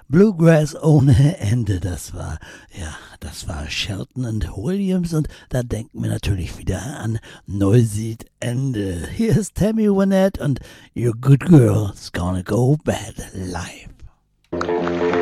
Bluegrass ohne Ende, das war Shelton and Williams und da denken wir natürlich wieder an Neusiedende. Hier ist Tammy Wynette und Your Good Girl's Gonna Go Bad live.